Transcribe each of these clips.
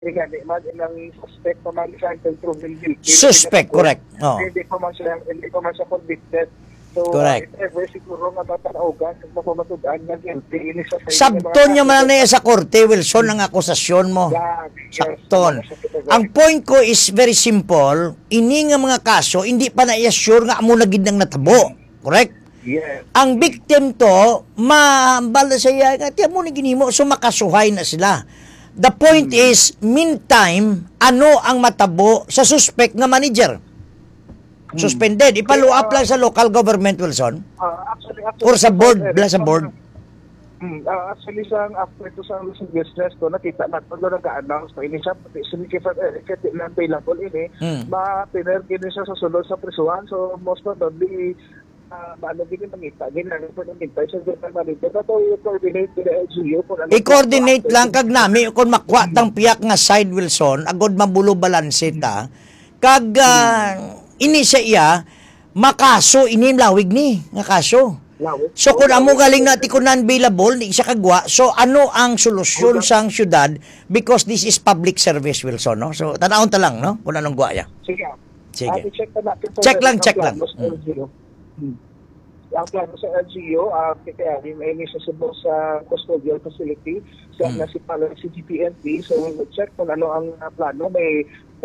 Gani, man ilang suspect pa man siya until proven guilty. Suspect, correct. Oh. Hindi pa man siya convicted. So, Correct. if ever siguro nga matanaugan, kung mapamatugaan na guilty, ini sa Sabton niya man na sa korte, Wilson, ang akusasyon mo. Sabton. Ang point ko is very simple. Ini nga mga kaso, hindi pa na-assure nga amo nagid ng natabo. Correct? Yes. Ang victim to, mabala siya, nga tiyan mo na ginimo, so makasuhay na sila. The point is, meantime, ano ang matabo sa suspect nga manager? Suspended. Ipalo up lang sa local government, Wilson? Actually, Or sa board, sa board? Actually, after to sa business ko, nakita na ito na nag-announce na ini siya, sinikifat na available ini, ma-pinergin siya sa sulod sa prisuhan. So, most probably, ano din yung mangita, ginagawa po ng mintay sa general manager. Ito i-coordinate with the LGU. I-coordinate lang kag nami kung makuha tang piyak nga side, Wilson, agod mabulo balanse ta. Kag ini siya iya, makaso ini lawig ni, nga kaso. So kung amo galing natin kung non-available, di siya kagwa, so ano ang solusyon sang syudad because this is public service, Wilson, no? So tanawon ta lang, no? Kung anong gwaya. Sige. Check lang. Ang plano sa LGU, kaya may sa Cebu sa custodial facility, sa municipal CGPNP, so we will check kung ano ang plano, may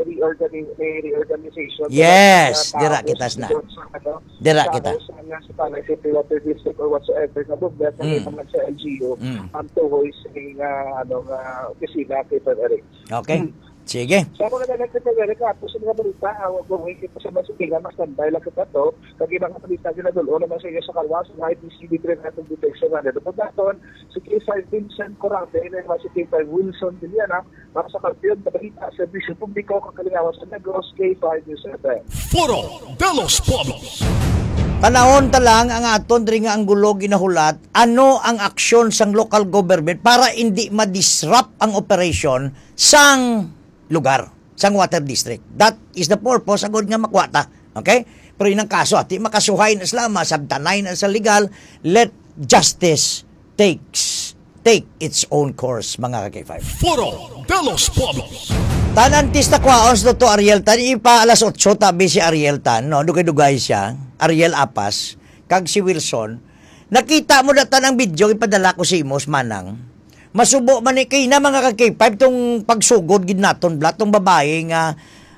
reorganization. Yes, dira kita na. Dira kita. Sa municipal city water district or whatsoever na bugbat na naman sa LGU, ang tuhoy sa opisina kay Eric. Okay. Sige. So ako na nagkita ka, po sa mga balita, gawin kita sa masukingan, mas standby lang kita to, kagi mga balita ginadulo naman sa iyo sa kalwas, ng IPCB Preventive Detection na nito. Pagdaton, si K5 Vincent Corante, na si K5 Wilson Villana, para sa kampiyon na balita sa Bisyo Publiko, kakalingawan sa Negros, K5 News FM. Foro de los Pueblos. Panahon ta lang ang aton diri nga anggulo ginahulat, ano ang aksyon sang local government para hindi ma-disrupt ang operation sang lugar, sang water district. That is the purpose agad nga makwata. Okay? Pero inang kaso, ati makasuhay na sila, masabtanay na sa legal, let justice take its own course, mga ka-K5. Foro de los Pueblos. Tanantista kwaos to Ariel Tan, ipa alas 8 tabi si Ariel Tan, no? Dugay-dugay siya, Ariel Apas, kag si Wilson. Nakita mo na tanang video, ipadala ko si Imos Manang. Masubo man kay na mga ka-K5 tong pagsugod gid naton bla tong babae nga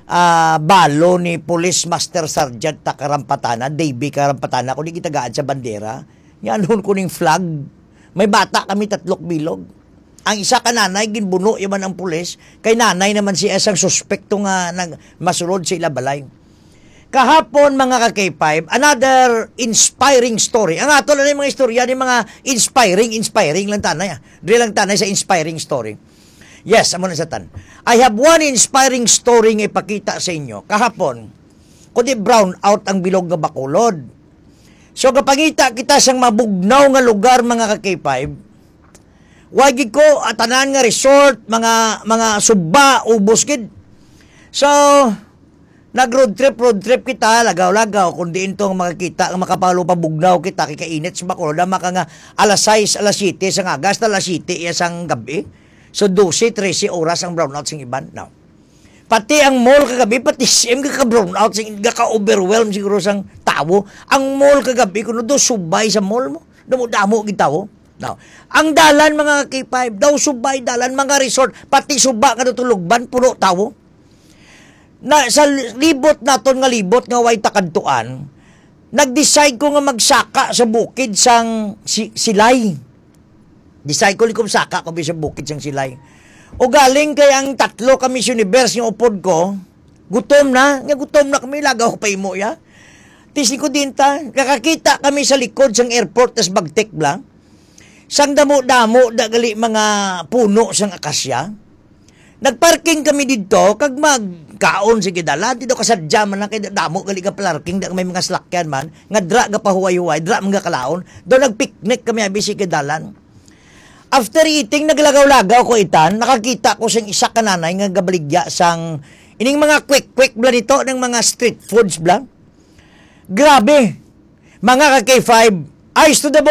balo ni Police Master Sergeant Karampatana, Davey Karampatana kun di tagaan sa bandera. Yanon ko ning flag. May bata kami 3 bilog. Ang isa ka nanay ginbuno yaman ang pulis, kay nanay naman si isang suspekto nga masulod sa ilabalay. Kahapon mga ka-K5, another inspiring story. Ang ato lang yung mga istorya ni mga inspiring lang tanay. Dili lang tanay sa inspiring story. Yes, amo na sa tan. I have one inspiring story nga ipakita sa inyo. Kahapon, kundi brown out ang bilog nga Bacolod. So kapangita kita sang mabugnaw nga lugar mga ka-K5, wagi ko atanan nga resort, mga suba, ubos gid. So, nag-road trip kita, lagaw-lagaw, kung diin itong makakita, makapalo pabugnaw kita, kikainit sa Bacolod, maka nga alas 6, alas 7, sa agas, alas 7, isang gabi. So, 12, 13 oras ang brownout sing iban. Now, pati ang mall kagabi, pati siyem ka-brownout, ka-overwhelm siguro sang tao. Ang mall kagabi, kung do subay sa mall mo, damo-damo gitaw. Now, ang dalan mga K5, daw subay dalan, mga resort, pati suba ka tulugban, puno tao. Na sa libot naton nga libot nga way takadtuan, nag-decide ko nga magsaka sa bukid sang Silay. Decide ko likom saka ko sa bukid sang Silay. O galing kay ang 3 kami sa universe nga upod ko, gutom na kami, lagaw ko pa imo ya. Tisni ko din ta, kakakita kami sa likod sang airport tas bagtek blang. Sang damo-damo dagali mga puno sang akasya. Nagparking kami dito, kag magkaon sige dala, dito kasadya man lang kay damo gali ka parking, may mga slakyan man, nga dra ga pahuway-huway, dra mga kalaon, do nagpicnic kami abi sige dalan. After eating, naglagaw-lagaw ko itan, nakakita ko sing isa ka nanay nga gabaligya sang ining mga quick bla dito ng mga street foods bla. Grabe. Mga ka-K5, eyes to the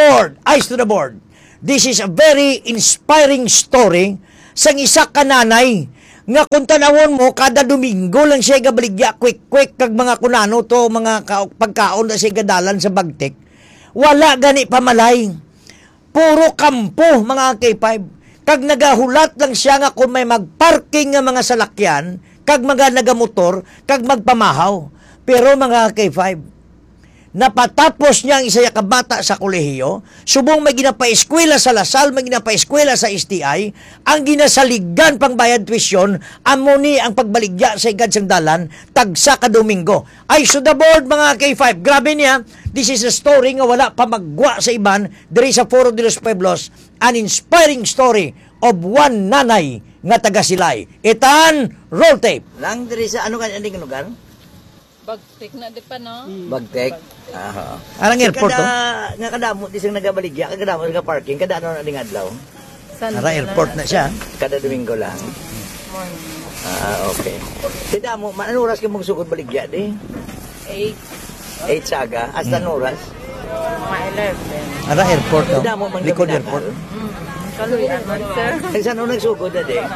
board. This is a very inspiring story sang isa ka nanay nga kung tanawon mo kada Domingo lang siya gabaligya quick kag mga kunano to mga pagkaon na siya gadalan sa bagtik. Wala gani pamalay. Puro kampo mga K5. Kag nagahulat lang siya nga kung may magparking nga mga salakyan, kag mga nagamotor, kag magpamahaw. Pero mga K5, napatapos niya ang isa ka bata sa kolehiyo, subong may ginapaeskwela sa Lasal, may ginapaeskwela sa STI, ang ginasaligan pang bayad tuition, amo ni ang pagbaligya sa igad sang dalan, tagsa ka Domingo. Ay, so the board mga K5, grabe niya, this is a story nga wala pa magwa sa iban, diri sa Foro de los Pueblos, an inspiring story of one nanay nga taga Silay. Itan, roll tape. Lang diri sa ano kanyang lugar? Bagtek na di pa, no? Bagtek. Arang airport to? Nga kadamo, di siyang nagabaligya, kadamo nga parking, kada ano na ding adlaw. Arang airport na siya, kada Domingo lang. Morning. Okay. Kada mo, anong oras ka mong sukod baligya, di? 8. 8 saga, hasta anong oras? Mga 11. Arang airport, no? Mm. Likod airport. Kaluyan man, sir. Ay, saan mo nagsugod na, di?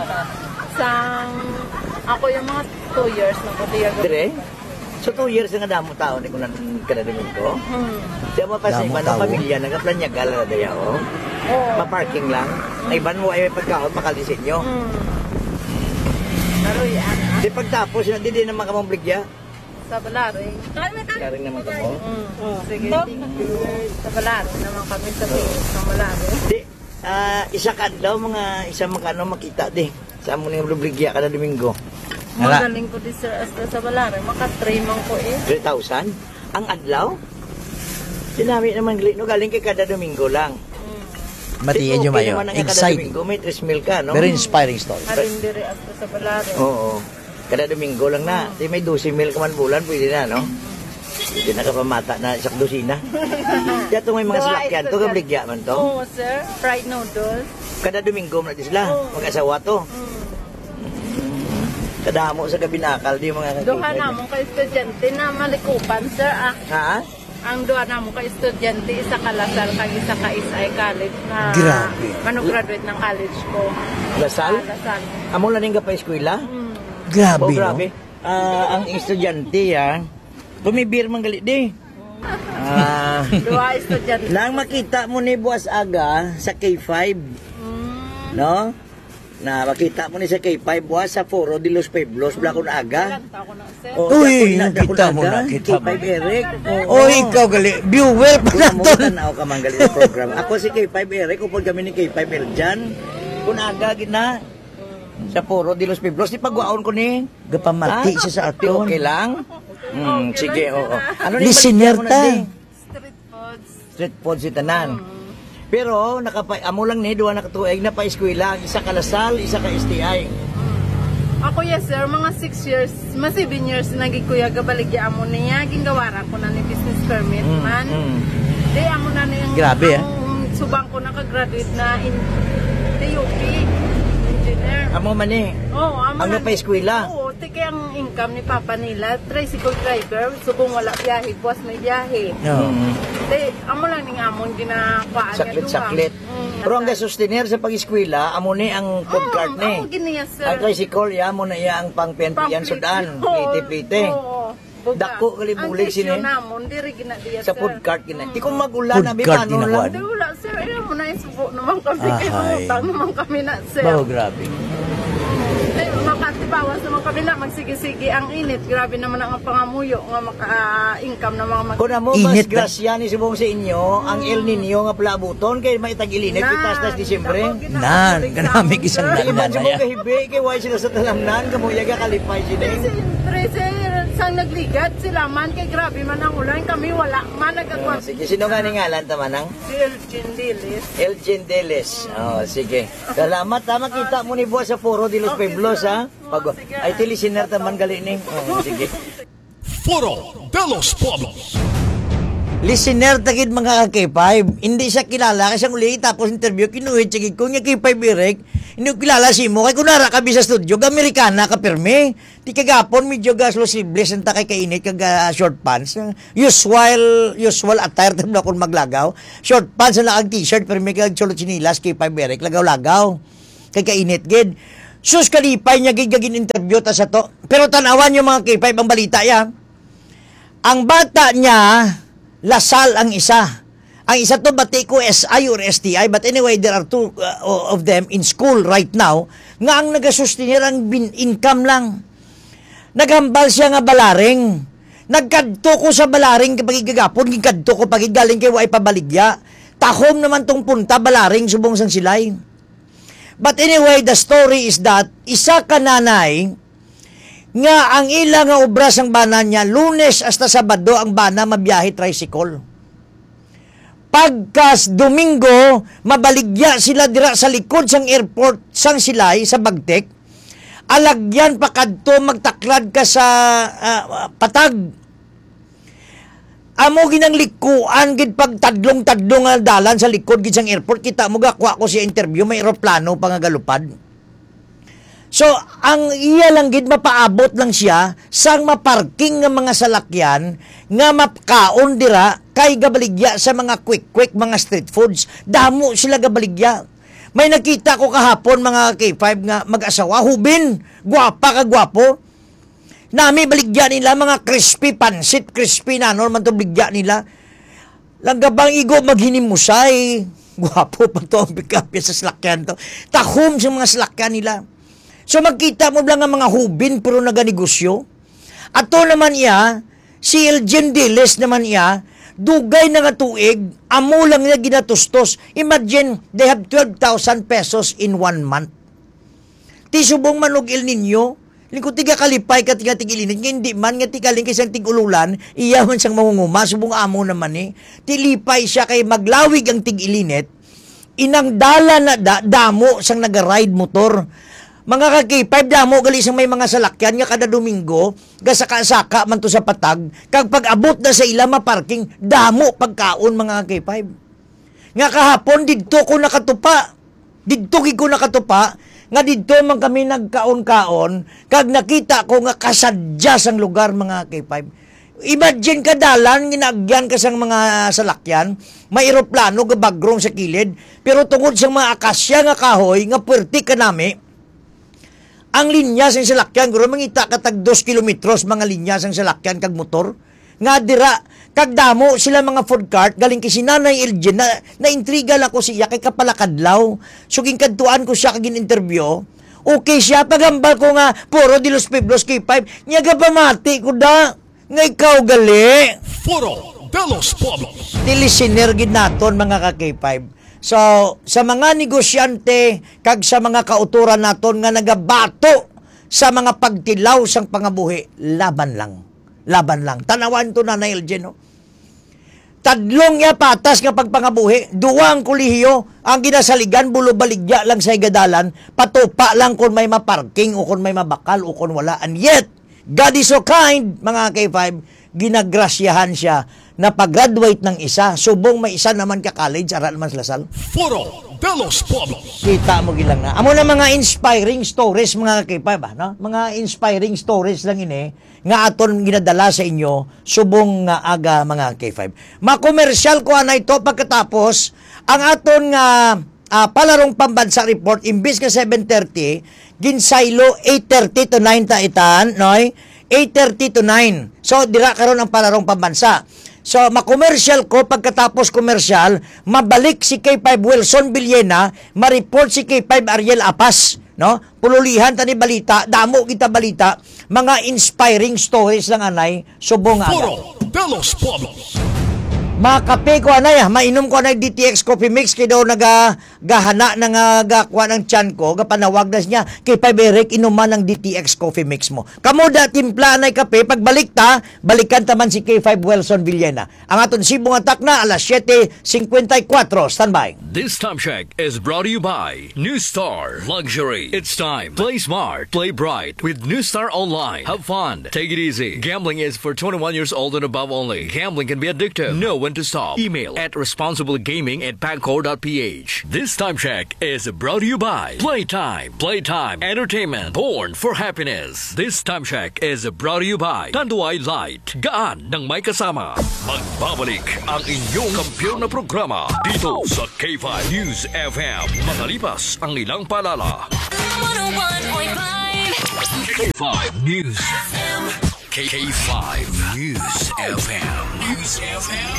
Ako yung mga 2 years na ko tiyaga. Dire? So 2 years na nga damo tao ni kunan kada Domingo. Diya mo pa sa iba ng pamilya nagaplanyagal na daya o. Pa-parking lang. Ay iban mo ay pagkaon makalisin nyo. Kaluyan. Di pagtapos na di naman ka mabligya. Sa Balaring. Karing naman ka mo. Sige, thank you. Sa Balaring naman kami sa Balaring. Di, isa ka daw mga isa makano makita di. Sa mo ning mabligya kada Domingo. Magaling ko di sir hasta sa Balaring. Maka-3 man ko 3,000? Ang adlaw? Sinami naman no galing kay kada Domingo lang. Matiyan nyo mayo. Exciting. May 3,000 ka, no? Very inspiring story. Harindiri hasta sa Balaring. Oo. Kada Domingo lang na. Di may 12,000 ka man bulan, pwede na, no? Hindi na kapamata na isang dosina. Kaya ito may mga salakyan. Ito kabligya man to. Oo, sir. Fried noodles. Kada Domingo na sila. Mag-asawa to. Kadamo sa Gabinakal, di mga Duha na mo kay estudyante na malikupan, sir. Ha? Ang duha na mo kay estudyante, isa ka Lasal, kag isa ka Isay College na Grabe. graduate ng college ko. Lasal? Lasal. Amo lang nga pa eskwela? Grabe, Oh, grabe. Ang estudyante, tumibir man galit di. Duha estudyante. Nang makita mo ni Buwas Aga sa K5, no? Na makita mo ni sa K5 Buwas sa Foro de los Pueblos, Blacon Aga. Ilang taon na, sir? Uy, nakita mo na, kita mo. K5 Eric. Oh, ikaw gali. Viewer pa na to. Tanaw ka man galit sa program. Ako si K5 Eric, upod kami ni K5 Eljan. Kung aga gina sa Foro de los Pueblos, di pagwaon ko ni. Gapamati siya sa aton. Okay lang? Sige, oo. Ano ni Listener ta. Street foods. Street food si tanan. Pero amo lang ni duha nakatuig na pa eskwela, isa ka Lasal, isa ka STI. Ako yes sir, mga 6 years, mga 7 years naging kuya gabaligya amo niya, gingawaran ko na ni business permit man. Di amo na ni Grabe, subang ko nakagraduate na in TUP engineer. Amo man ni. Oo, amo Ang pa eskwela. Oo, tiki ang income ni papa nila, tricycle driver, subong wala biyahe, buwas may biyahe. No. Di amo lang ning amon ginakuan Saklit-saklit. Pero ang sustenir sa pag-eskwela, amo ni ang food cart ni. Amo giniya sir. Ang tricycle, ya mo na iya ang pang-penpian sudan. Piti-piti. Dako gali bulig sini. Namon diri gina diya Sa food cart gina. Di ko magulan Food na cart bitano ginakuan. lang. Di wala sir, ayaw mo na isubo naman kami kay Ahay. utang naman kami na sir. Oh, grabe. Eh, makatibawas naman kami na magsigi-sige ang init. Grabe naman ang pangamuyo nga maka-income na mga Kung mo mas Init na. grasya ni subong sa inyo, ang El Nino nga palabuton kay may tag-ilinit pitas Disyembre. Nan, kanami isang Di nan man na subong ya. kahibi kay why sila sa talamnan kamuya ka kalipay sila. Sang nagligat sila man kay grabe man ang ulan kami wala man nagagawa. Sige, sino nga ni ngalan tamanang? Si Elgin Dilis. Elgin Deles. Oh, sige. Salamat ha, makita mo ni Buwas sa Foro de los Pueblos ha. Pag ay listener taman gali ni. Oh, sige. Foro de los Pueblos. Listener tagid mga K5. Hindi siya kilala kasi ang uli tapos interview kinuhit sige ko niya K5 Eric. Hindi ko kilala si mo kay kunara ka sa studio Amerikana ka pirmi. Ti kagapon medyo gaslo sibles enta kay kainit kag short pants. Usual attire tam na kon maglagaw. Short pants na ang t-shirt pirmi kag cholo chinilas K5 Eric lagaw-lagaw. Kay kainit gid. Sus kalipay niya gigagin interview ta sa to. Pero tanawan yung mga K5 ang balita ya. Ang bata niya, Lasal ang isa. Ang isa to bati ko SI or STI, but anyway, there are two of them in school right now nga ang nagasustinir ang income lang. Naghambal siya nga balaring. Nagkadto ko sa balaring kapag igagapon, gikadto ko pag igaling kay way pabaligya. Tahom naman tong punta balaring subong sang silay. But anyway, the story is that isa ka nanay nga ang ila nga obra sang bana niya Lunes hasta Sabado ang bana mabiyahe tricycle. Pagkas Domingo, mabaligya sila dira sa likod sang airport sang silay sa Bagtek. Alagyan pa kadto magtaklad ka sa patag. Amo ginang likuan gid pag tadlong-tadlong nga dalan sa likod gid sang airport. Kita mo gakuha ko si interview, may eroplano pa nga galupad. So, ang iya lang gid mapaabot lang siya sang maparking nga mga salakyan nga mapkaon dira kay gabaligya sa mga quick mga street foods. Damo sila gabaligya. May nakita ko kahapon mga K5 nga mag-asawa, hubin, gwapa ka gwapo. Nami baligya nila mga crispy pansit, crispy na normal to baligya nila. Langgabang igo maghinimusay. Gwapo pa to ang pick up sa salakyan to. Tahom sa mga salakyan nila. So magkita mo lang ang mga hubin pero naganegosyo. Ato naman iya, si Elgin Diles naman iya, dugay na nga tuig, amo lang niya ginatustos. Imagine, they have 12,000 pesos in 1 month. Ti subong manog El Nino, lingkod tiga kalipay ka tiga tigilinit, hindi man nga tigaling kay sang tig-ululan, iya man siyang mangunguma, subong amo naman eh. Tilipay siya kay maglawig ang tig-ilinit, inang dala na damo sang naga-ride motor. Mga ka-K5, damo gali sang may mga salakyan nga kada Domingo, gasaka-saka man to sa patag, kag pag-abot na sa ila maparking, damo pagkaon mga K5. Nga kahapon, didto ko nakatupa, nga didto man kami nagkaon-kaon, kag nakita ko nga kasadya sang lugar mga K5. Imagine ka dalan, ginagyan ka sang mga salakyan, may eroplano, gabagrong sa kilid, pero tungod sa mga akasya nga kahoy, nga puwerti ka nami, ang linya sang salakyan, guro mangita katag 2 kilometros mga linya sang salakyan kag motor. Nga dira, kag damo sila mga food cart, galing kay si Nanay Elgin, na intriga lang ko siya kay kapalakadlaw. So ginkadtuan ko siya kag interview. Okay siya, pagambal ko nga, puro di Los Pueblos K5, nyaga pamati ko da, nga ikaw gali. Foro de los Pueblos. Listener gid naton mga ka-K5. So, sa mga negosyante, kag sa mga kauturan naton nga nagabato sa mga pagtilaw sang pangabuhi, laban lang. Tanawan to na Elgin, no? Tadlong ya patas nga pagpangabuhi, duwang kolehiyo, ang ginasaligan, bulo-baligya lang sa igadalan, patupa lang kung may maparking o kung may mabakal o kung wala. And yet, God is so kind, mga K5, ginagrasyahan siya na pag-graduate ng isa, subong may isa naman ka-college, aral naman sa Lasal. Foro de los Pueblos. Kita mo gilang na. Amo na mga inspiring stories, mga K5, no? Mga inspiring stories lang ini, nga aton ginadala sa inyo, subong nga aga, mga K5. Makomersyal ko na ito pagkatapos, ang aton nga palarong pambansa report, imbis ka 7:30, ginsaylo 8:30 to 9 taitan, noy? 8:30 to 9. So, dira karon ang palarong pambansa. So, makomersyal ko, pagkatapos komersyal, mabalik si K5 Wilson Villena, ma-report si K5 Ariel Apas, no? Pululihan tani balita, damo kita balita, mga inspiring stories lang anay, subong aga. Foro de los Pueblos. Makape ko anay, mainom ko anay DTX Coffee Mix, kaya daw nagahana ng gakwa ng tiyan ko, gapanawag na niya, kay Paberek, inuman ng DTX Coffee Mix mo. Kamuda, timpla anay kape, pagbalik ta, balikan taman si K5 Wilson Villena. Ang aton sibong atak na, alas 7:54, standby. This time check is brought to you by New Star Luxury. It's time. Play smart, play bright with New Star Online. Have fun. Take it easy. Gambling is for 21 years old and above only. Gambling can be addictive. Know when to stop. Email at responsiblegaming@pagcor.ph. This time check is brought to you by Playtime. Playtime Entertainment. Born for happiness. This time check is brought to you by Tanduay Light. Gaan ng may kasama. Magbabalik ang inyong kampiyon na programa dito sa K5 News FM. Makalipas ang ilang palala. 101.5 K5 News. K5 News FM. News FM.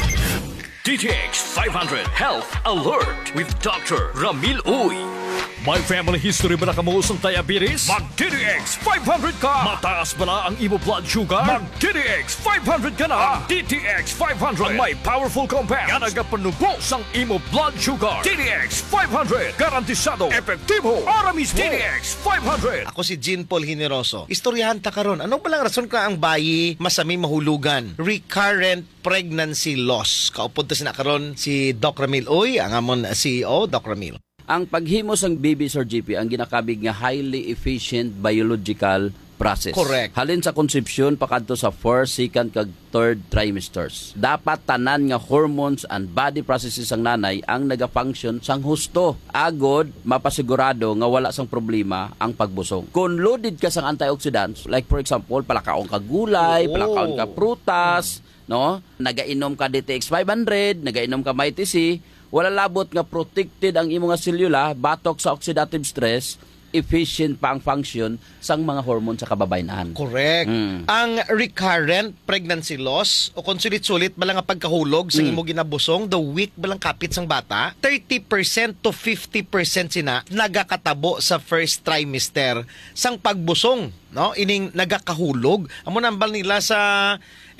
DTX 500 Health Alert with Dr. Ramil Uy. May family history ba na kamuusang diabetes? Mag-DTX 500 ka! Mataas ba na ang imo blood sugar? Mag-DTX 500 ka na! Ang DTX 500 ang may powerful compounds nga nagapanubos ang imo blood sugar. DTX 500 garantisado, epektibo, aramis. DTX 500. Ako si Jean Paul Generoso. Istoryahan ta karon. Ano palang rason ka ang bayi masami mahulugan? Recurrent pregnancy loss. Kaupod ta sina karon si Doc Ramil Uy, ang amon CEO, Doc Ramil. Ang paghimo sang baby, Sir GP, ang ginakabig nga highly efficient biological process. Correct. Halin sa conception pakadto sa 4th, 2nd kag 3rd trimesters. Dapat tanan nga hormones and body processes sang nanay ang naga-function sang husto. Agod mapasigurado nga wala sang problema ang pagbusong. Kung loaded ka sang antioxidants, like for example, palakaon ka gulay, palakaon ka prutas, no? Nagainom ka DTX 500, nagainom ka Mighty C, wala labot nga protected ang imong selula, batok sa oxidative stress, efficient pa ang function sang mga hormone sa kababayenan. Correct. Ang recurrent pregnancy loss o kung sulit-sulit balang nga pagkahulog sa imo ginabusong, the week balang kapit sang bata, 30% to 50% sina nagakatabo sa first trimester sang pagbusong, no? Ining nagakahulog. Amo nambal nila sa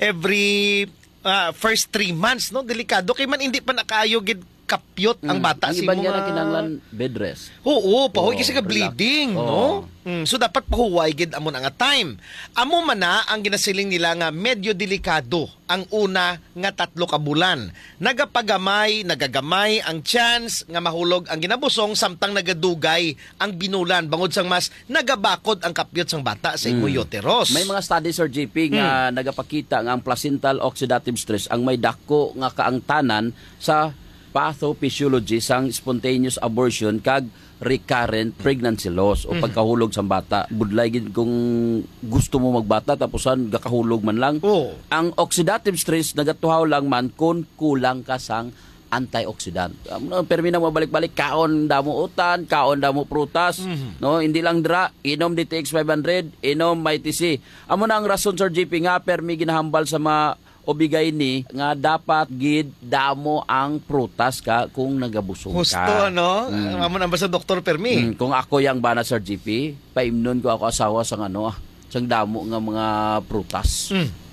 every first 3 months, no? Delikado kay man hindi pa nakaayo gid kapyot ang bata ang si iba mga... niya na kinahanglan bed rest. Oo, pahuwi kasi ka relax. bleeding, no? So dapat pahuway gid amo nga time. Amo man na ang ginasiling nila nga medyo delikado ang una nga 3 ka bulan. Nagagamay ang chance nga mahulog ang ginabusong samtang nagadugay ang binulan bangod sang mas nagabakod ang kapyot sang bata sa imo uterus. May mga studies, Sir JP, nga nagapakita nga ang placental oxidative stress ang may dako nga kaangtanan sa pathophysiology sang spontaneous abortion kag recurrent pregnancy loss o pagkahulog sa bata. Budlay gid kung gusto mo magbata tapusan gakahulog man lang. Ang oxidative stress nagatuhaw lang man kung kulang ka sang antioxidant. Permi na mabalik-balik kaon damo utan, kaon damo prutas, no? Hindi lang dra inom DTX 500, inom Mighty C. Amo na ang rason, Sir JP, nga permi ginahambal sa mga o bigay ni nga dapat gid damo ang prutas ka kung nagabusog ka. Gusto, no? Amo na ba sa Dr. Permi? Kung ako yang bana, Sir GP, paimnon ko ako asawa sang sang damo nga mga prutas.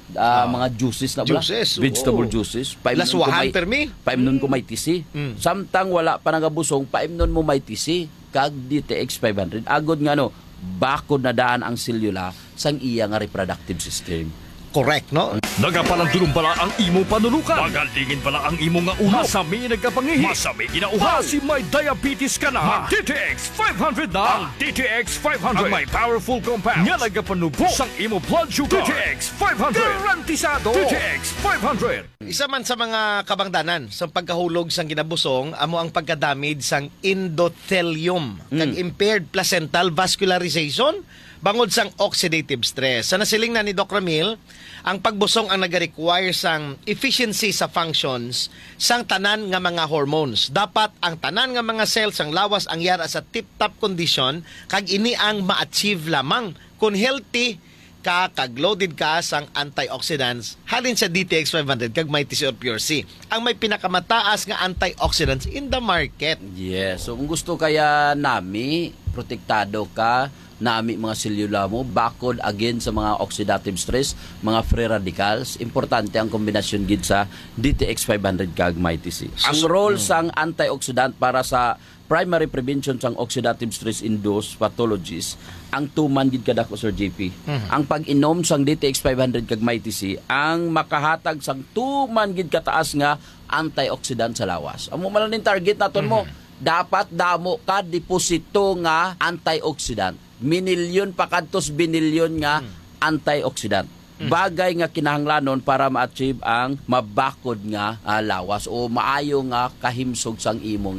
Mga juices na bala. Vegetable juices. Laswahan, Permi? Paimnon ko may tisi. Samtang wala pa nagabusog, paimnon mo may tisi. Kag DTX 500. Agod nga bakod na daan ang selula sang iya nga reproductive system. Correct, no? Nagapalandulong pala ang imo panulukan. Magalingin pala ang imo nga ulo. Masami nagkapangihi. Masami ginauhaw. Si may diabetes ka na. DTX 500 na. Ang DTX 500 ang may powerful compounds nga nagapanubo sang imo blood sugar. DTX 500 garantisado. DTX 500. Isa man sa mga kabangdanan sa pagkahulog sang ginabusong amo ang pagka-damage sang endothelium kag impaired placental vascularization bangod sang oxidative stress. Sa nasiling na ni Doc Ramil, ang pagbusong ang nag-require sang efficiency sa functions sang tanan nga mga hormones. Dapat ang tanan nga mga cells sang lawas ang yara sa tip-top condition kag ini ang ma-achieve lamang kung healthy ka kag loaded ka sang antioxidants halin sa DTX 500 kag Mighty C or Pure C. Ang may pinakamataas nga antioxidants in the market. Yes. So kung gusto kaya nami protektado ka nami mga selula mo, bakod again sa mga oxidative stress, mga free radicals. Importante ang kombinasyon gid sa DTX 500 kag Mighty C. Ang role sang antioxidant para sa primary prevention sang oxidative stress-induced pathologies, ang tuman gid kadako, Sir JP. Ang pag-inom sang DTX 500 kag Mighty C, ang makahatag sang tuman gid kataas nga antioxidant sa lawas. Amo man ning target naton mo, dapat damo ka deposito nga antioxidant. Minilyon pakadtos binilyon nga antioxidant. Bagay nga kinahanglanon para ma-achieve ang mabakod nga lawas o maayo nga kahimsog sang imo nga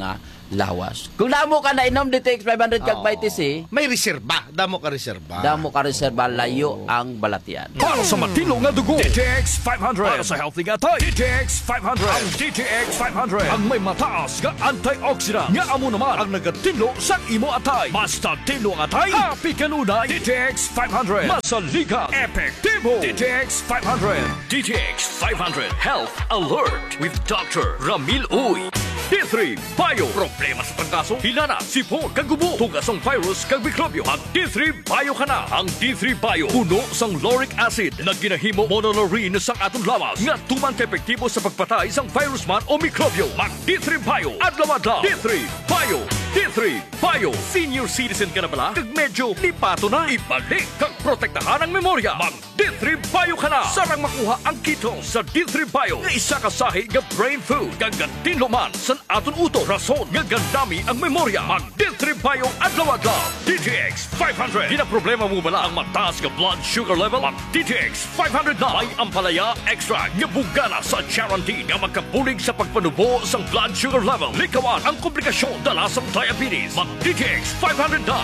lawas. Kung damo ka na inom DTX 500 kag YTC, May reserba. Damo ka reserba. damo ka reserba layo ang balatian. Para sa matino nga dugo, DTX 500. Para sa healthy nga tay, DTX 500. Ang DTX 500 ang may mataas nga antioxidant nga amo naman ang nagatinlo sa imo atay. Basta tinlo ang atay, happy kanunay. DTX 500 masaligan, epektibo. DTX 500. DTX 500 Health Alert with Dr. Ramil Uy. D3 Bio. Problema sa pagkaso, hilana, sipon, kagubo, tugas ang virus, kag mikrobyo. Ang D3 Bio ka na. Ang D3 Bio, puno sang lauric acid na ginahimo monolaurin sang atong lawas nga tuman ka epektibo sa pagpatay sang virus man o mikrobyo. Mag D3 Bio, adlaw-adlaw. D3 Bio. D3 Bio. Senior citizen ka na pala? Kag medyo lipato na. Ibalik kag protektahan ang memorya. Mag D3 Bio ka na. Sarang makuha ang keto sa D3 Bio nga isa ka sahi nga brain food. Kag gatinlo man sa aton uto. Rason nga gandami ang memorya. Mag D3 Bio adlaw-adlaw. DTX 500. Ginaproblema mo bala ang mataas nga blood sugar level? Mag DTX 500 na. May ampalaya extract nga bugana sa Charantin nga magkabulig sa pagpanubo sang blood sugar level. Likawan ang komplikasyon dala sa diabetes. Mag DTX 500 na.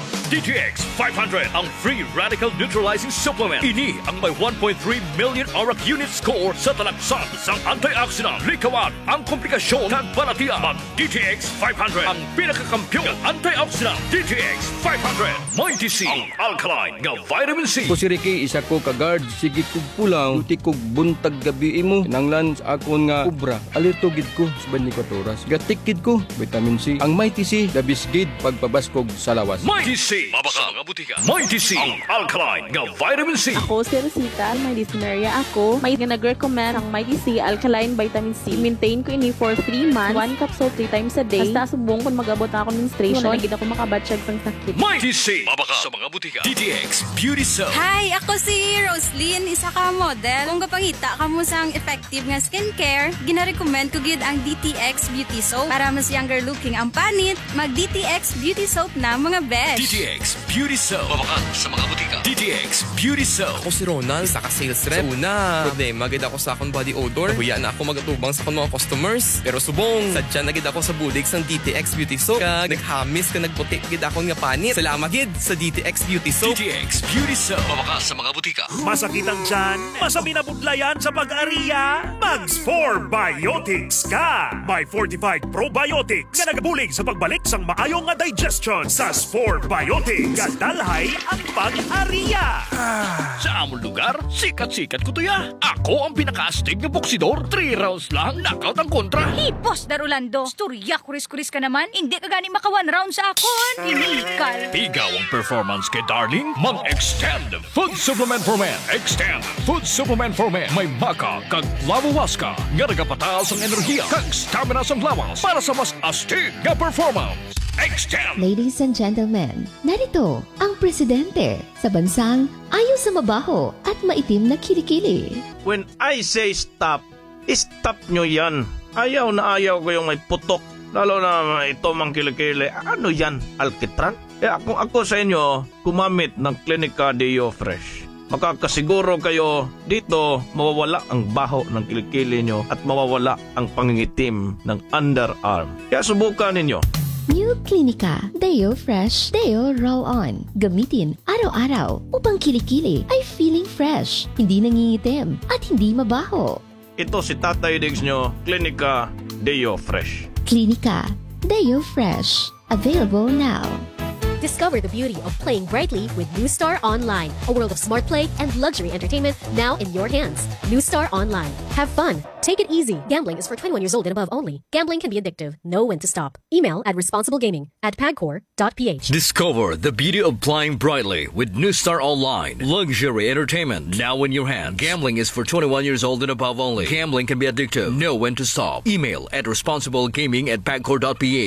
DTX 500 ang free radical neutralizing supplement. Ini ang may 1.3 million ARAC unit score sa talaksan sang antioxidant. Likawan ang komplikasyon kag balatian. Mag DTX 500 ang pinakakampyon ng antioxidant. DTX 500. May TC ang alkaline nga vitamin C. Ko si Ricky, isa ko ka-guard. Sige kog pulang, ulti kog buntag gabi mo. Nanglan sa akon nga ubra. Alerto gid ko sa 24 oras. Gatikid ko, vitamin C. Ang May TC, dabis gid pagpabaskog sa lawas. May TC. Mabaka mga butika. May TC ang alkaline nga vitamin C. Ako si Rosita, may dyspnea ako. May nag-recommend ang Mighty C Alkaline Vitamin C. Maintain ko ini for 3 months. 1 capsule 3 times a day. Basta subong kung magabot na ako menstruation. Wala na gid ako makabatsyag sang sakit. May TC. Mabaka sa mga butika. DTX Beauty Soap. Hi, ako si Roslyn, isa ka model. Kung kapangita ka mo sang effective nga skincare, gina-recommend ko gid ang DTX Beauty Soap. Para mas younger looking ang panit, mag DTX Beauty Soap na mga besh. DTX Beauty Soap. Mabaka sa mga butika. DTX Beauty Soap. Ako si Ronald, isa ka sales rep. Sa una, problema gid ako sa akong body odor. Nahuya na ako magatubang sa akong mga customers. Pero subong, sadya na gid ako sa bulig sang DTX Beauty Soap. Kag naghamis ka nagputi gid akong nga panit. Salamat gid sa DTX Beauty Soap. DTX Beauty Soap. Mabaka sa mga butika. Masakit ang tiyan? Masabi na budlayan sa pag-ariya? Mags 4 Biotics ka! May fortified probiotics nga nagabulig sa pagbalik sang maayong nga digestion sa 4 Biotics. Kadalhay ang pag-ariya. Sa among lugar, sikat-sikat ko to ya. Ako ang pinaka-astig na boksidor. 3 rounds lang, knockout ang kontra. Boss Darulando, storya kuris-kuris ka naman. Hindi ka gani maka 1 round sa akon. Inikal. Pigaw ang performance kay Darling. Mag-extend food supplement for men. Extend food supplement for men. May maka kag lawawaska nga nagapataas ang enerhiya kag stamina sa lawas para sa mas astig nga performance. Extend! Ladies and gentlemen, narito ang presidente sa bansang ayaw sa mabaho at maitim na kilikili. When I say stop, stop nyo yan. Ayaw na ayaw ko yung may putok. Lalo na ito mang kilikili. Ano yan? Alkitran? Ako sa inyo, gumamit ng Clinica Deo Fresh. Makakasiguro kayo dito mawawala ang baho ng kilikili nyo at mawawala ang pangingitim ng underarm. Kaya subukan ninyo. New Clinica Deo Fresh Deo Roll-On. Gamitin araw-araw upang kilikili ay feeling fresh, hindi nangingitim at hindi mabaho. Ito si Tatay Diggs nyo, Clinica Deo Fresh. Clinica Deo Fresh. Available now. Discover the beauty of playing brightly with New Star Online, a world of smart play and luxury entertainment now in your hands. New Star Online. Have fun. Take it easy. Gambling is for 21 years old and above only. Gambling can be addictive. Know when to stop. Email at responsiblegaming@pagcor.ph. Discover the beauty of playing brightly with New Star Online. Luxury entertainment now in your hands. Gambling is for 21 years old and above only. Gambling can be addictive. Know when to stop. Email at responsiblegaming@pagcor.ph.